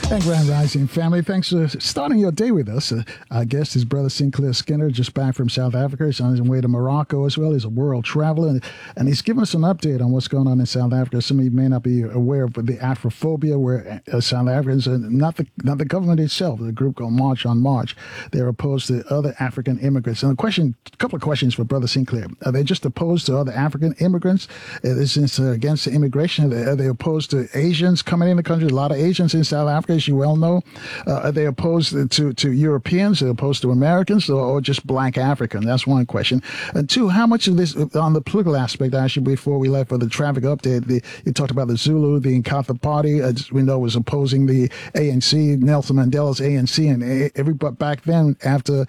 And Grand Rising family, thanks for starting your day with us. Our guest is Brother Sinclair Skinner, just back from South Africa. He's on his way to Morocco as well. He's a world traveler, and he's giving us an update on what's going on in South Africa. Some of you may not be aware of the Afrophobia, where South Africans, not the government itself, the group called March on March, they're opposed to other African immigrants. And a couple of questions for Brother Sinclair. Are they just opposed to other African immigrants? Is this against the immigration? Are they opposed to Asians coming in the country? A lot of Asians in South Africa, as you well know. Are they opposed to Europeans? Are they opposed to Americans, or just black African? That's one question. And two, how much of this, on the political aspect, actually, before we left for the traffic update, you talked about the Zulu, the Inkatha Party, as we know, was opposing the ANC, Nelson Mandela's ANC, and everybody back then, after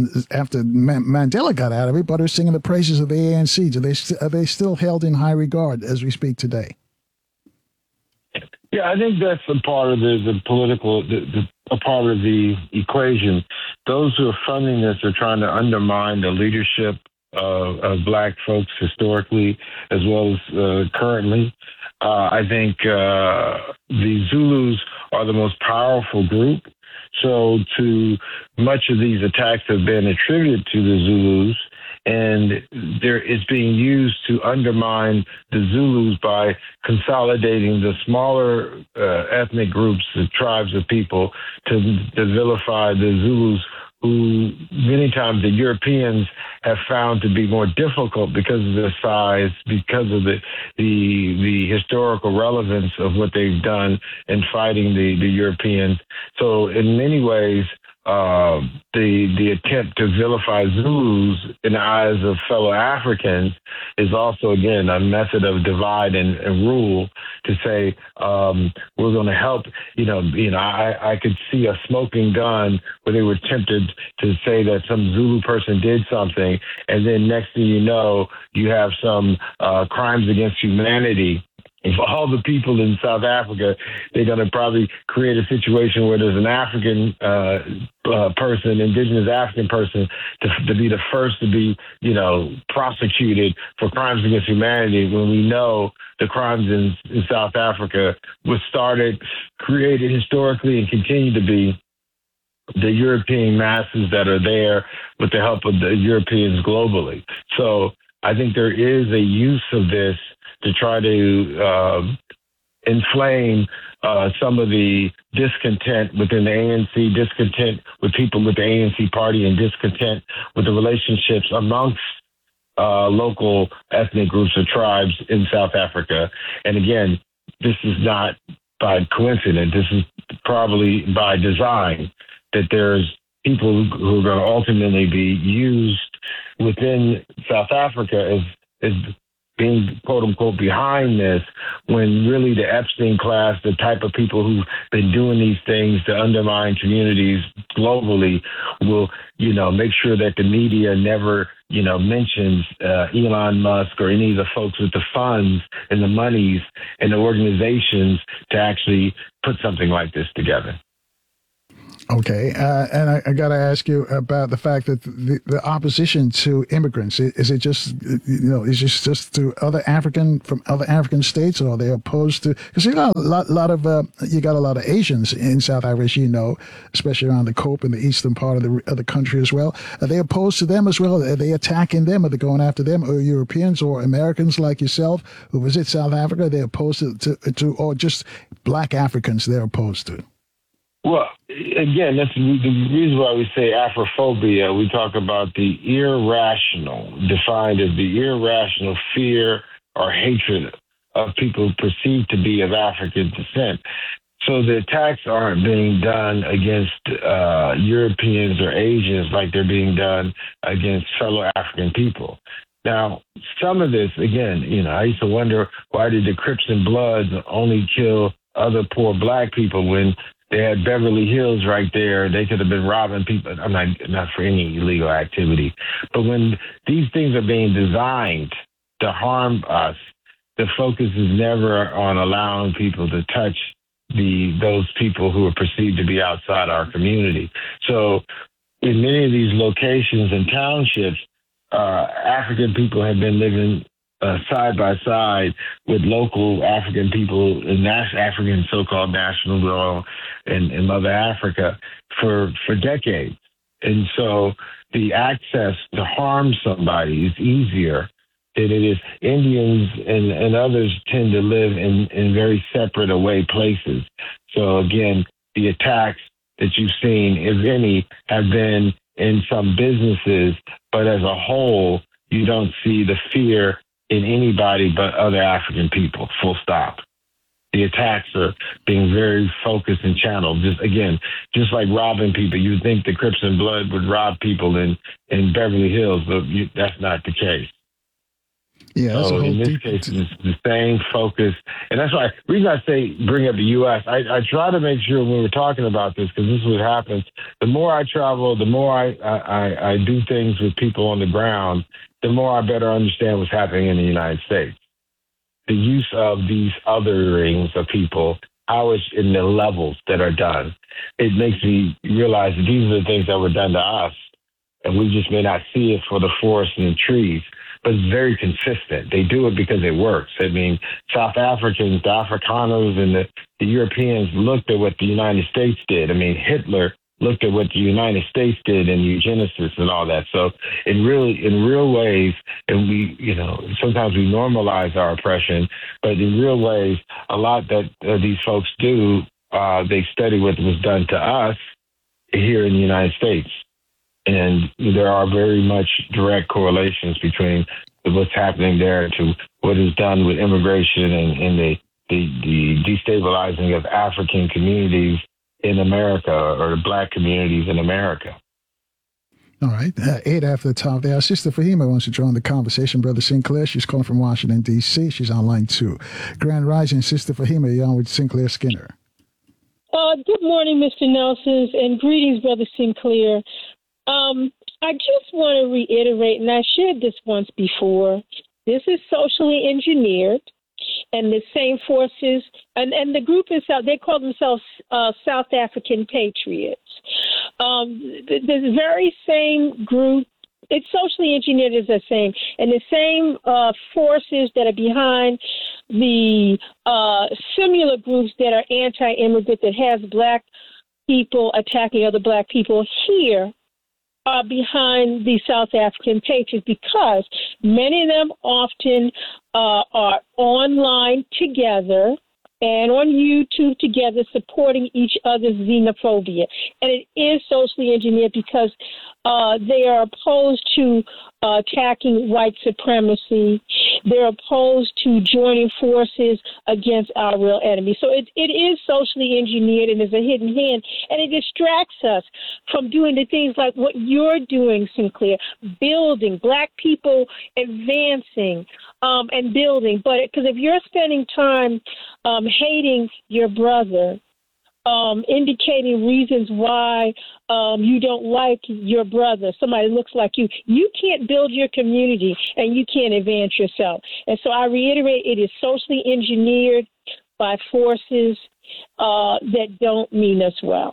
Mandela got out, everybody was singing the praises of the ANC. Are they still held in high regard as we speak today? Yeah, I think that's a part of the political, a part of the equation. Those who are funding this are trying to undermine the leadership of black folks historically as well as currently. I think the Zulus are the most powerful group. So much of these attacks have been attributed to the Zulus, and it's being used to undermine the Zulus by consolidating the smaller ethnic groups, the tribes of people, to vilify the Zulus, who many times the Europeans have found to be more difficult because of their size, because of the historical relevance of what they've done in fighting the Europeans. So in many ways, the attempt to vilify Zulus in the eyes of fellow Africans is also, again, a method of divide and rule to say, we're going to help, I could see a smoking gun where they were tempted to say that some Zulu person did something. And then next thing you know, you have some crimes against humanity. For all the people in South Africa, they're going to probably create a situation where there's an African person, indigenous African person, to be the first to be, prosecuted for crimes against humanity, when we know the crimes in South Africa was created historically and continue to be the European masses that are there with the help of the Europeans globally. So I think there is a use of this to try to inflame some of the discontent within the ANC, discontent with people with the ANC party, and discontent with the relationships amongst local ethnic groups or tribes in South Africa. And again, this is not by coincidence. This is probably by design, that there's people who are going to ultimately be used within South Africa as being, quote unquote, behind this, when really the Epstein class, the type of people who've been doing these things to undermine communities globally, will, make sure that the media never, mentions Elon Musk or any of the folks with the funds and the monies and the organizations to actually put something like this together. Okay, and I got to ask you about the fact that the opposition to immigrants, is it just, is it just to other African states, or are they opposed to, because you got a lot of Asians in South Africa, especially around the Cape and the eastern part of the country as well. Are they opposed to them as well? Are they attacking them? Are they going after them? Or Europeans or Americans like yourself who visit South Africa, are they opposed to or just black Africans they're opposed to? Well, again, that's the reason why we say Afrophobia. We talk about the irrational, defined as the irrational fear or hatred of people perceived to be of African descent. So the attacks aren't being done against Europeans or Asians like they're being done against fellow African people. Now, some of this, again, I used to wonder, why did the Crips and Bloods only kill other poor black people when they had Beverly Hills right there? They could have been robbing people. I'm not for any illegal activity. But when these things are being designed to harm us, the focus is never on allowing people to touch those people who are perceived to be outside our community. So in many of these locations and townships, African people have been living side by side with local African people in African so-called national law in Mother Africa for decades. And so the access to harm somebody is easier than it is. Indians and others tend to live in very separate away places. So again, the attacks that you've seen, if any, have been in some businesses, but as a whole, you don't see the fear in anybody but other African people, full stop. The attacks are being very focused and channeled. Just like robbing people. You'd think the Crips and Blood would rob people in Beverly Hills, but that's not the case. Yeah, that's so in this case, it's the same focus. And that's why, the reason I say bring up the U.S., I try to make sure when we're talking about this, because this is what happens, the more I travel, the more I do things with people on the ground, the more I better understand what's happening in the United States. The use of these otherings of people, how it's in the levels that are done, it makes me realize that these are the things that were done to us, and we just may not see it for the forest and the trees, but it's very consistent. They do it because it works. I mean, South Africans, the Afrikaners, and the Europeans looked at what the United States did. I mean, Hitler looked at what the United States did and eugenicists and all that. So in real ways, and sometimes we normalize our oppression, but in real ways, a lot that these folks do, they study what was done to us here in the United States. And there are very much direct correlations between what's happening there to what is done with immigration and the destabilizing of African communities in America, or the Black communities in America. All right. 8 after the top there. Sister Fahima wants to join the conversation. Brother Sinclair, she's calling from Washington, D.C. She's online too. Grand Rising, Sister Fahima, you're on with Sinclair Skinner. Good morning, Mr. Nelson, and greetings, Brother Sinclair. I just want to reiterate, and I shared this once before, this is socially engineered, and the same forces, and the group itself, they call themselves South African Patriots. The very same group, it's socially engineered, as I'm saying, and the same forces that are behind the similar groups that are anti-immigrant, that has Black people attacking other Black people here, are behind the South African Patriots, because many of them often are online together and on YouTube together, supporting each other's xenophobia. And it is socially engineered because they are opposed to attacking white supremacy. They're opposed to joining forces against our real enemy. So it is socially engineered, and is a hidden hand, and it distracts us from doing the things like what you're doing, Sinclair, building, Black people advancing and building. But because if you're spending time hating your brother, indicating reasons why you don't like your brother, somebody looks like you can't build your community and you can't advance yourself. And so I reiterate, it is socially engineered by forces that don't mean us well.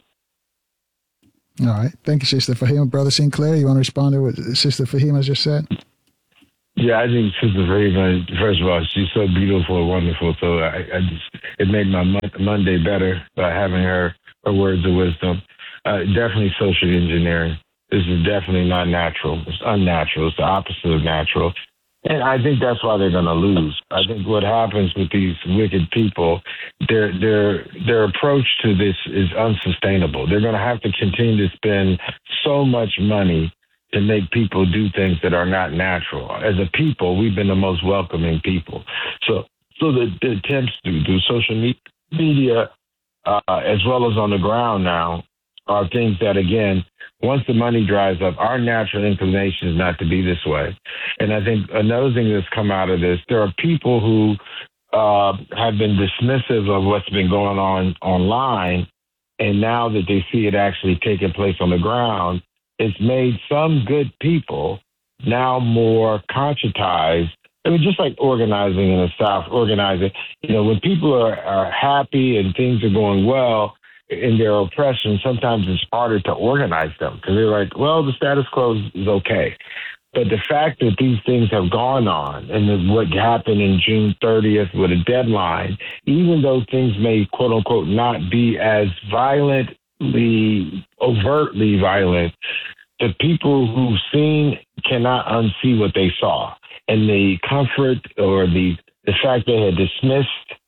All right. Thank you, Sister Fahima. Brother Sinclair, you want to respond to what Sister Fahima just said? Yeah, I think Sister Fahima, first of all, she's so beautiful and wonderful. So it made my Monday better by having her words of wisdom. Definitely social engineering. This is definitely not natural. It's unnatural. It's the opposite of natural. And I think that's why they're going to lose. I think what happens with these wicked people, their approach to this is unsustainable. They're going to have to continue to spend so much money to make people do things that are not natural. As a people, we've been the most welcoming people. So the attempts to do social media, as well as on the ground now, are things that, again, once the money dries up, our natural inclination is not to be this way. And I think another thing that's come out of this, there are people who have been dismissive of what's been going on online, and now that they see it actually taking place on the ground, it's made some good people now more conscientized. I mean, just like organizing in the South, when people are happy and things are going well in their oppression, sometimes it's harder to organize them because they're like, well, the status quo is okay. But the fact that these things have gone on and what happened in June 30th with a deadline, even though things may, quote unquote, not be as overtly violent, the people who've seen cannot unsee what they saw. And the comfort or the fact they had dismissed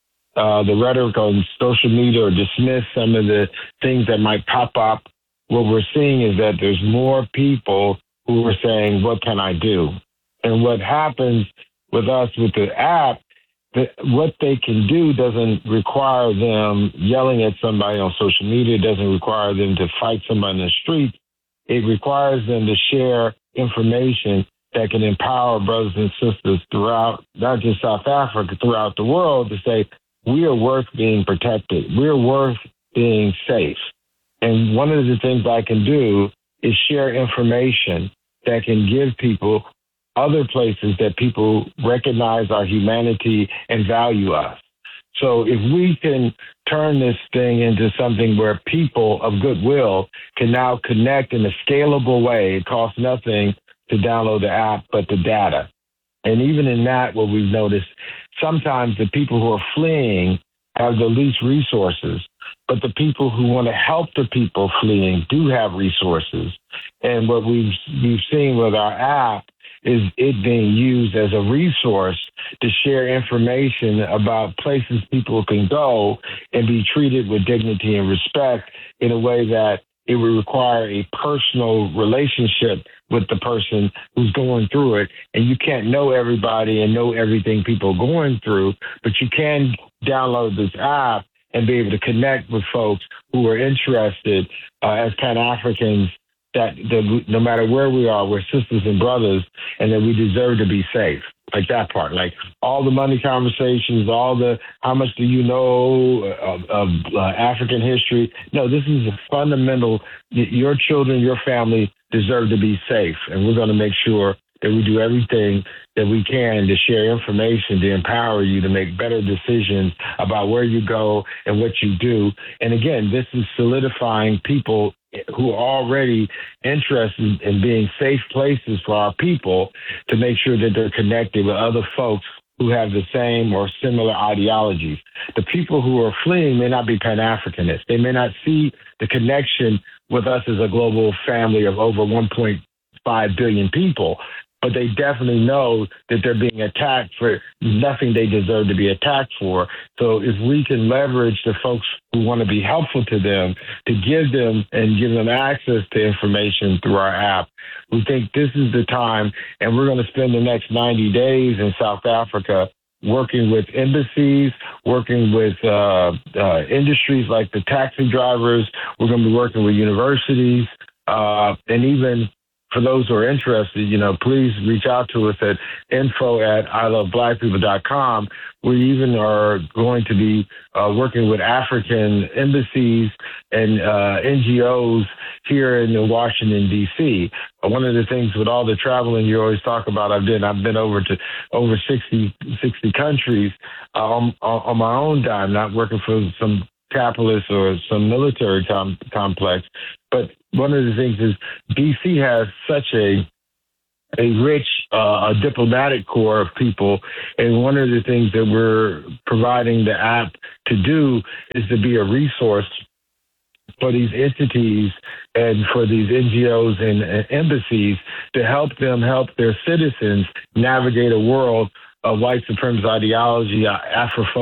the rhetoric on social media or dismissed some of the things that might pop up, what we're seeing is that there's more people who are saying, what can I do? And what happens with us with the app, that what they can do doesn't require them yelling at somebody on social media. It doesn't require them to fight somebody in the street. It requires them to share information that can empower brothers and sisters throughout, not just South Africa, throughout the world, to say, we are worth being protected. We're worth being safe. And one of the things I can do is share information that can give people other places that people recognize our humanity and value us. So if we can turn this thing into something where people of goodwill can now connect in a scalable way, it costs nothing to download the app but the data. And even in that, what we've noticed, sometimes the people who are fleeing have the least resources, but the people who want to help the people fleeing do have resources. And what we've seen with our app is it being used as a resource to share information about places people can go and be treated with dignity and respect in a way that it would require a personal relationship with the person who's going through it. And you can't know everybody and know everything people are going through, but you can download this app and be able to connect with folks who are interested as Pan-Africans, that no matter where we are, we're sisters and brothers, and that we deserve to be safe. Like that part, like all the money conversations, all the how much do you know of African history? No, this is a fundamental. Your children, your family deserve to be safe, and we're going to make sure that we do everything that we can to share information to empower you to make better decisions about where you go and what you do. And again, this is solidifying people who are already interested in being safe places for our people to make sure that they're connected with other folks who have the same or similar ideologies. The people who are fleeing may not be Pan-Africanists. They may not see the connection with us as a global family of over 1.5 billion people, but they definitely know that they're being attacked for nothing they deserve to be attacked for. So if we can leverage the folks who want to be helpful to them to give them access to information through our app, we think this is the time, and we're going to spend the next 90 days in South Africa working with embassies, working with industries like the taxi drivers. We're going to be working with universities, and even for those who are interested, please reach out to us at info@iloveblackpeople.com. We even are going to be working with African embassies and NGOs here in Washington, D.C. One of the things with all the traveling you always talk about, I've been over to over 60 countries on my own dime, not working for some capitalist or some military complex. But one of the things is DC has such a rich diplomatic corps of people. And one of the things that we're providing the app to do is to be a resource for these entities and for these NGOs and embassies to help them help their citizens navigate a world of white supremacist ideology, Afrophobia,